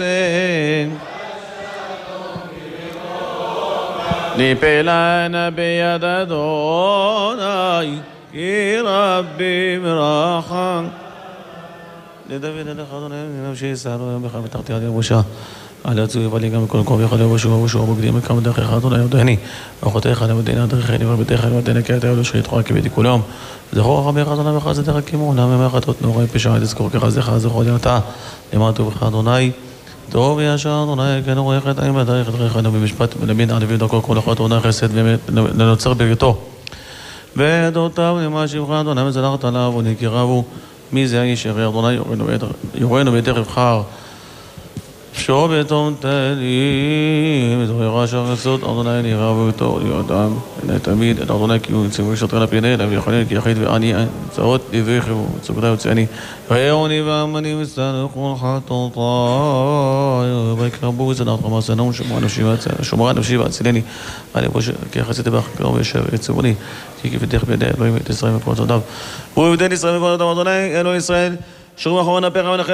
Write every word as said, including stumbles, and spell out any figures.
נפלנה ביד אדוני כי רבי ברחם לדוד אליך אדוני נמשי ישאלו היום בך ותחתי עד יבושה על יצוי ובלי גם כל קרוב יחד יבושו ובושו ובגדים מקם דרכך אדוני יודעני ואחותיך למדינה דרכני ולביתך למדינה כי אתה יודע שריתך כביתי כל יום זכור רבי אדוני וחסד תרקימו למה מחתות נוראי פשע תזכור כחזך זכור דנתה למען טובך אדוני טוב ישר אדוני כן רואה את האם בדרך דרך אנו במשפט ולבין עליו דרכו כל אחד אדוני חסד ולנוצר בביתו ועדותיו למה שמך אדוני מזלחת עליו ונקירבו מי זה האיש הרי אדוני יורנו ביתך יבחר שור בתום תלים זוהי רעש הרסות אדוני נראה ואותו ליאדם אלי תמיד את אדוני כי הוא ציווי שוטר לפיני אליו יכולים כי יחיד ואני צרות יבחרו צוגדי יוצאני ראוני ואמני וסלחו חטאותי ויקרבו זנת רמסנו שומרה נפשי והצילני ואני בוש כי יחסיתי בך קרוב ישב יצבוני כי כבדך בידי אלוהים את ישראל וכל צודיו והוא יבדל ישראל וכל צודיו אדוני אלוהי ישראל שרו אחרון הפרע